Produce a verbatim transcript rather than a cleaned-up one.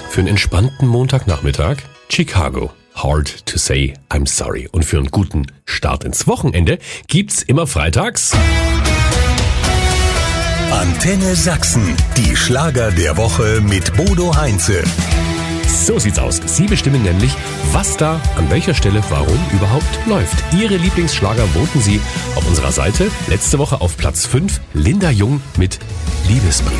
Für einen entspannten Montagnachmittag Chicago. Hard to say I'm sorry. Und für einen guten Start ins Wochenende gibt's immer freitags Antenne Sachsen, die Schlager der Woche mit Bodo Heinze. So sieht's aus. Sie bestimmen nämlich, was da an welcher Stelle warum überhaupt läuft. Ihre Lieblingsschlager voten Sie auf unserer Seite. Letzte Woche auf Platz fünf Linda Jung mit Liebesbrief.